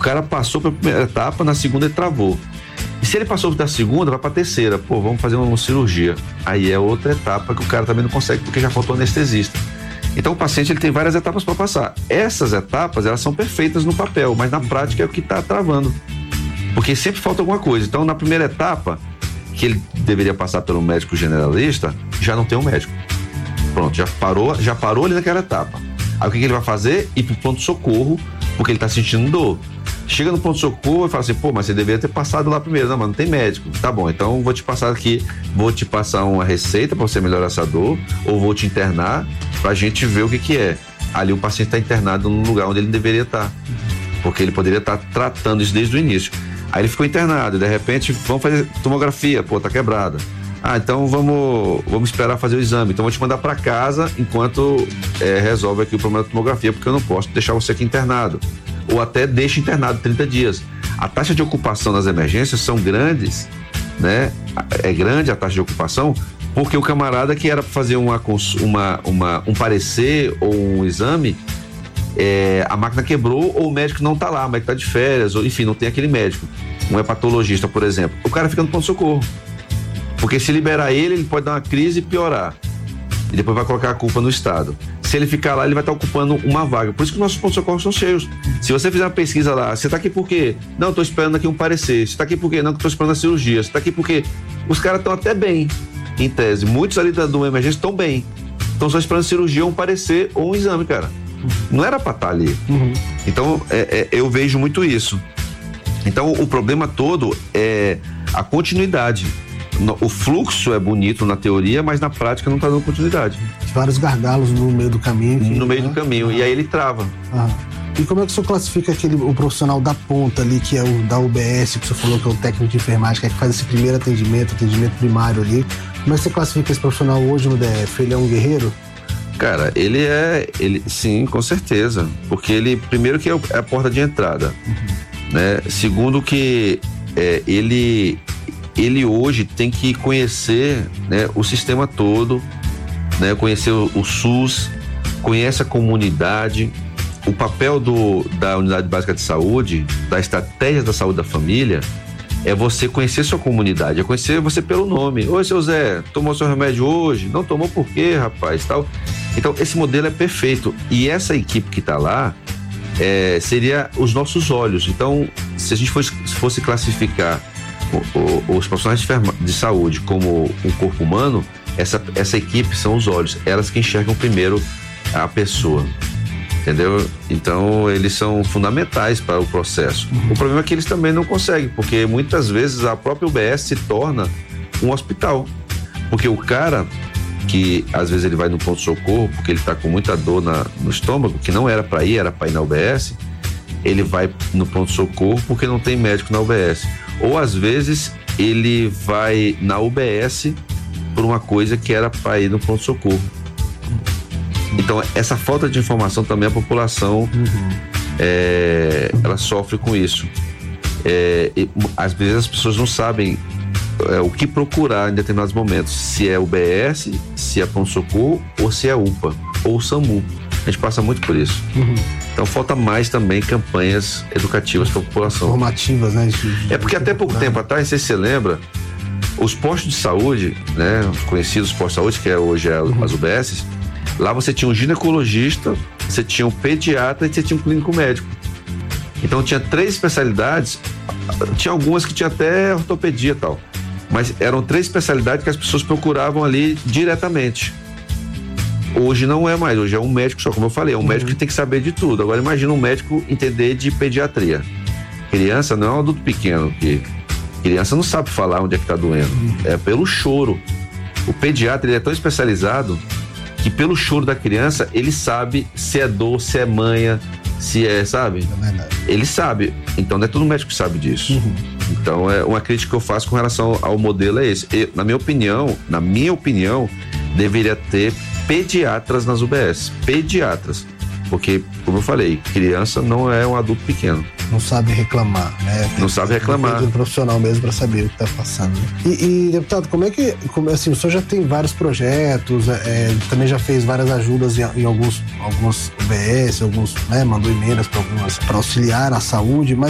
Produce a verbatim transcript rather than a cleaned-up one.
cara passou para a primeira etapa, na segunda ele travou. E se ele passou da segunda, vai para a terceira. Pô, vamos fazer uma cirurgia. Aí é outra etapa que o cara também não consegue porque já faltou anestesista. Então o paciente ele tem várias etapas para passar. Essas etapas, elas são perfeitas no papel, mas na prática é o que está travando. Porque sempre falta alguma coisa. Então na primeira etapa, que ele deveria passar pelo médico generalista, já não tem um médico. Pronto, já parou, já parou ali naquela etapa. Aí o que, que ele vai fazer? Ir pro pronto-socorro, porque ele tá sentindo dor. Chega no pronto-socorro e fala assim, pô, mas você deveria ter passado lá primeiro. Não, mas não tem médico. Tá bom, então vou te passar aqui, vou te passar uma receita para você melhorar essa dor, ou vou te internar pra gente ver o que que é. Ali o paciente tá internado num lugar onde ele deveria estar, porque ele poderia estar tratando isso desde o início. Aí ele ficou internado, e de repente, vamos fazer tomografia, pô, tá quebrada. Ah, então vamos, vamos esperar fazer o exame. Então vou te mandar para casa enquanto é, resolve aqui o problema da tomografia, porque eu não posso deixar você aqui internado. Ou até deixa internado trinta dias. A taxa de ocupação nas emergências são grandes, né? É grande a taxa de ocupação, porque o camarada que era para fazer uma, uma, uma, um parecer ou um exame, é, a máquina quebrou ou o médico não tá lá, o médico tá de férias, ou enfim, não tem aquele médico. Um hepatologista, por exemplo. O cara fica no pronto-socorro. Porque se liberar ele, ele pode dar uma crise e piorar. E depois vai colocar a culpa no Estado. Se ele ficar lá, ele vai estar ocupando uma vaga. Por isso que nossos pontos-socorros são cheios. Se você fizer uma pesquisa lá, você está aqui por quê? Não, estou esperando aqui um parecer. Você está aqui por quê? Não, estou esperando a cirurgia. Você está aqui por quê? Os caras estão até bem, em tese. Muitos ali da uma emergência estão bem. Estão só esperando cirurgia, um parecer ou um exame, cara. Não era para estar ali. Uhum. Então, é, é, eu vejo muito isso. Então, o problema todo é a continuidade. O fluxo é bonito na teoria, mas na prática não está dando continuidade. Vários gargalos no meio do caminho. Que, no meio né? do caminho, ah. E aí ele trava. Ah. E como é que o senhor classifica aquele, o profissional da ponta ali, que é o da U B S, que o senhor falou que é o técnico de enfermagem, que, é que faz esse primeiro atendimento, atendimento primário ali. Como é que você classifica esse profissional hoje no D F? Ele é um guerreiro? Cara, ele é... Ele, sim, com certeza. Porque ele, primeiro que é a porta de entrada. Uhum. Né? Segundo que é, ele... ele hoje tem que conhecer, né, o sistema todo, né, conhecer o, o SUS, conhece a comunidade, o papel do, da unidade básica de saúde, da estratégia da saúde da família, é você conhecer sua comunidade, é conhecer você pelo nome. Oi, seu Zé, tomou seu remédio hoje? Não tomou por quê, rapaz? Tal. Então, esse modelo é perfeito. E essa equipe que está lá é, seria os nossos olhos. Então, se a gente fosse, fosse classificar os profissionais de saúde como um corpo humano, essa, essa equipe são os olhos, elas que enxergam primeiro a pessoa, entendeu? Então eles são fundamentais para o processo. Uhum. O problema é que eles também não conseguem, porque muitas vezes a própria U B S se torna um hospital, porque o cara que às vezes ele vai no pronto-socorro porque ele está com muita dor na, no estômago, que não era para ir, era para ir na U B S, ele vai no pronto-socorro porque não tem médico na U B S. Ou às vezes ele vai na U B S por uma coisa que era para ir no pronto-socorro. Então essa falta de informação também a população uhum. é, ela sofre com isso. É, e, às vezes as pessoas não sabem é, o que procurar em determinados momentos, se é U B S, se é pronto-socorro ou se é U P A ou SAMU. A gente passa muito por isso. Uhum. Então falta mais também campanhas educativas para a população. Formativas, né? De, de, é porque até pouco tempo atrás, não sei se você lembra, os postos de saúde, né? Os conhecidos postos de saúde, que é hoje é uhum. as U B S, lá você tinha um ginecologista, você tinha um pediatra e você tinha um clínico médico. Então tinha três especialidades, tinha algumas que tinha até ortopedia e tal, mas eram três especialidades que as pessoas procuravam ali diretamente. Hoje não é mais, hoje é um médico só, como eu falei, é um uhum. médico que tem que saber de tudo. Agora imagina um médico entender de pediatria. Criança não é um adulto pequeno, que criança não sabe falar onde é que tá doendo, uhum. é pelo choro. O pediatra ele é tão especializado que pelo choro da criança ele sabe se é dor, se é manha, se é, sabe? É ele sabe, então não é todo médico que sabe disso. Uhum. Então é uma crítica que eu faço com relação ao modelo é esse. Eu, na minha opinião, na minha opinião, deveria ter pediatras nas U B S, pediatras, porque, como eu falei, criança não é um adulto pequeno. Não sabe reclamar, né? Tem, não sabe reclamar. Tem um profissional mesmo para saber o que está passando. Né? E, e, deputado, como é que, como, assim, o senhor já tem vários projetos, é, também já fez várias ajudas em, em alguns, alguns U B S, alguns, né, mandou emendas para algumas, para auxiliar a saúde, mas